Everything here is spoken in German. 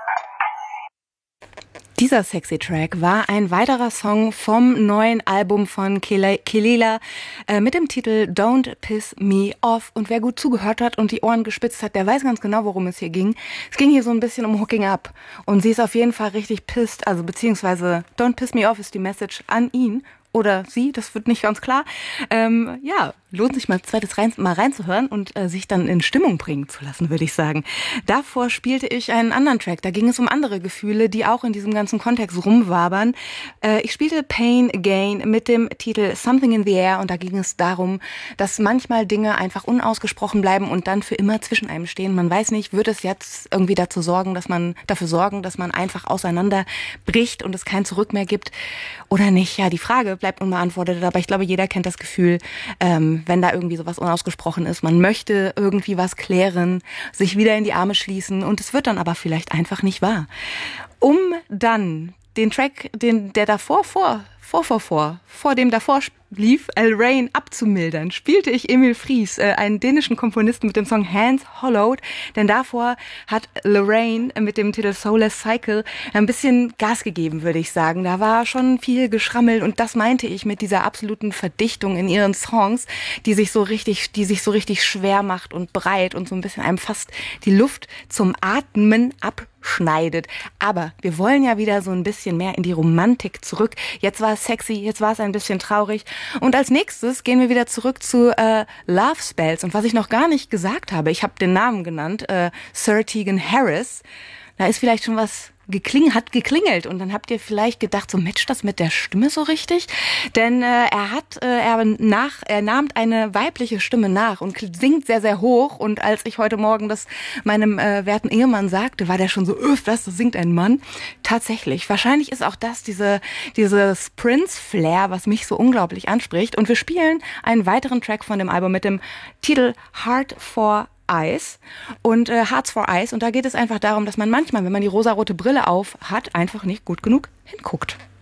Dieser sexy Track war ein weiterer Song vom neuen Album von Kelela mit dem Titel Don't Piss Me Off. Und wer gut zugehört hat und die Ohren gespitzt hat, der weiß ganz genau, worum es hier ging. Es ging hier so ein bisschen um Hooking Up. Und sie ist auf jeden Fall richtig pissed, also beziehungsweise Don't Piss Me Off ist die Message an ihn. Oder sie, das wird nicht ganz klar. Ja, lohnt sich mal mal reinzuhören und sich dann in Stimmung bringen zu lassen, würde ich sagen. Davor spielte ich einen anderen Track. Da ging es um andere Gefühle, die auch in diesem ganzen Kontext rumwabern. Ich spielte Pain Again mit dem Titel Something in the Air und da ging es darum, dass manchmal Dinge einfach unausgesprochen bleiben und dann für immer zwischen einem stehen. Man weiß nicht, wird es jetzt irgendwie dafür sorgen, dass man einfach auseinanderbricht und es kein Zurück mehr gibt oder nicht. Ja, die Frage bleibt unbeantwortet, aber ich glaube, jeder kennt das Gefühl, wenn da irgendwie sowas unausgesprochen ist. Man möchte irgendwie was klären, sich wieder in die Arme schließen und es wird dann aber vielleicht einfach nicht wahr. Um dann den Track, der davor vor dem davor lief, Lorraine abzumildern, spielte ich Emil Fries, einen dänischen Komponisten mit dem Song Hands Hollowed, denn davor hat Lorraine mit dem Titel Soulless Cycle ein bisschen Gas gegeben, würde ich sagen. Da war schon viel geschrammelt und das meinte ich mit dieser absoluten Verdichtung in ihren Songs, die sich so richtig schwer macht und breit und so ein bisschen einem fast die Luft zum Atmen abschneidet. Aber wir wollen ja wieder so ein bisschen mehr in die Romantik zurück. Jetzt war es sexy, jetzt war es ein bisschen traurig. Und als nächstes gehen wir wieder zurück zu Love Spells. Und was ich noch gar nicht gesagt habe, ich habe den Namen genannt, Sir Tegan Harris. Da ist vielleicht schon was hat geklingelt und dann habt ihr vielleicht gedacht, so matcht das mit der Stimme so richtig? Denn er nahm eine weibliche Stimme nach und singt sehr, sehr hoch und als ich heute Morgen das meinem werten Ehemann sagte, war der schon so, das singt ein Mann. Tatsächlich, wahrscheinlich ist auch das dieses Prince-Flair, was mich so unglaublich anspricht und wir spielen einen weiteren Track von dem Album mit dem Titel Heart for Eyes und Hearts for Eyes und da geht es einfach darum, dass man manchmal, wenn man die rosarote Brille auf hat, einfach nicht gut genug hinguckt.